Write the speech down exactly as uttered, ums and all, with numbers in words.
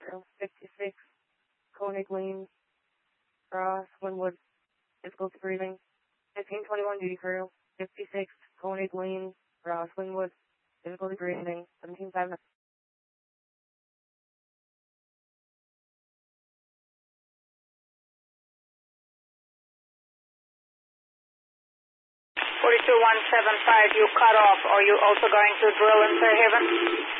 crew. fifty-six, Koenig Lane, Cross, Winwood, difficulty breathing. fifteen twenty-one, duty crew. fifty-six, Koenig Lane, Cross, Winwood, difficulty breathing. seventeen five. forty-two one seven five, you cut off. Are you also going to drill in Fairhaven?